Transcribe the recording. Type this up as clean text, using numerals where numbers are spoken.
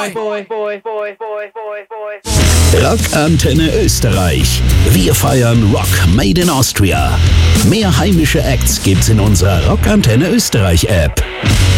Rockantenne Österreich. Wir feiern Rock Made in Austria. Mehr heimische Acts gibt's in unserer Rockantenne Österreich App.